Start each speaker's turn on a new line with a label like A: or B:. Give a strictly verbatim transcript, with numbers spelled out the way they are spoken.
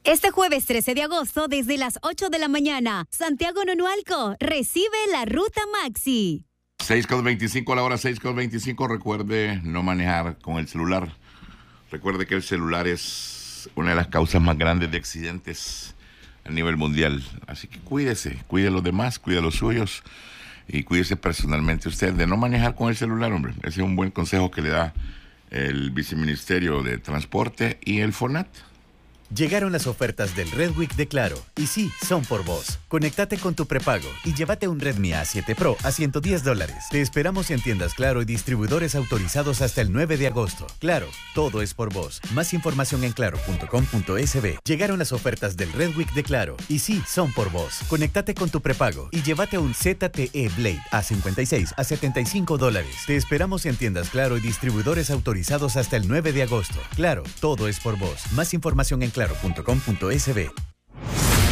A: Este jueves trece de agosto, desde las ocho de la mañana, Santiago Nonualco recibe la Ruta Maxi.
B: seis con veinticinco a la hora, seis con veinticinco. Recuerde no manejar con el celular. Recuerde que el celular es una de las causas más grandes de accidentes a nivel mundial. Así que cuídese, cuide a los demás, cuide a los suyos y cuídese personalmente usted de no manejar con el celular, hombre. Ese es un buen consejo que le da el Viceministerio de Transporte y el FONAT.
C: Llegaron las ofertas del Red Week de Claro, y sí, son por vos. Conéctate con tu prepago y llévate un Redmi A siete Pro a ciento diez dólares. Te esperamos en tiendas Claro y distribuidores autorizados hasta el nueve de agosto. Claro, todo es por vos. Más información en claro punto com punto es be. Llegaron las ofertas del Red Week de Claro, y sí, son por vos. Conéctate con tu prepago y llévate un Z T E Blade A cincuenta y seis a setenta y cinco dólares. Te esperamos en tiendas Claro y distribuidores autorizados hasta el nueve de agosto. Claro, todo es por vos. Más información en claro punto com punto es be.